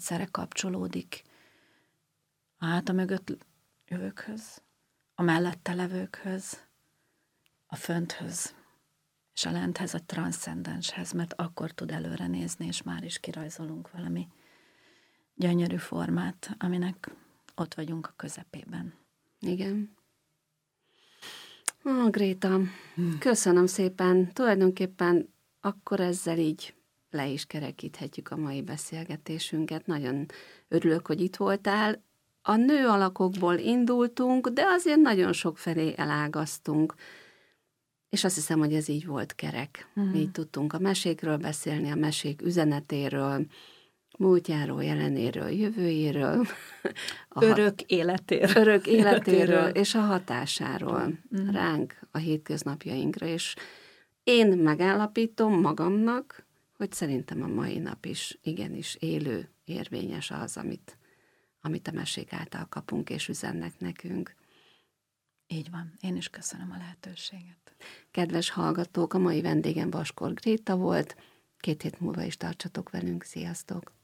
egyszerre kapcsolódik a háta mögött jövőkhöz, a mellette levőkhöz, a fönthöz, és a lenthez, a transzcendenshez, mert akkor tud előre nézni, és már is kirajzolunk valami gyönyörű formát, aminek ott vagyunk a közepében. Igen. Gréta, köszönöm szépen. Tulajdonképpen akkor ezzel így le is kerekíthetjük a mai beszélgetésünket. Nagyon örülök, hogy itt voltál. A nő alakokból indultunk, de azért nagyon sok felé elágaztunk. És azt hiszem, hogy ez így volt kerek. Így tudtunk a mesékről beszélni, a mesék üzenetéről, múltjáról, jelenéről, jövőjéről. Örök életéről, és a hatásáról ránk, a hétköznapjainkra. És én megállapítom magamnak, hogy szerintem a mai nap is igenis élő, érvényes az, amit a mesék által kapunk és üzennek nekünk. Így van. Én is köszönöm a lehetőséget. Kedves hallgatók, a mai vendégem Vaskor Gréta volt. 2 hét múlva is tartsatok velünk. Sziasztok!